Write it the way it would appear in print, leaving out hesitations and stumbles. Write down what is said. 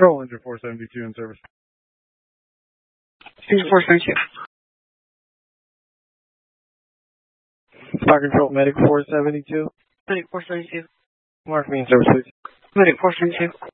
Control, Engine 472 in service. Engine 472. Star Control, Medic 472. Medic 472. Mark me in service, please. Medic 472.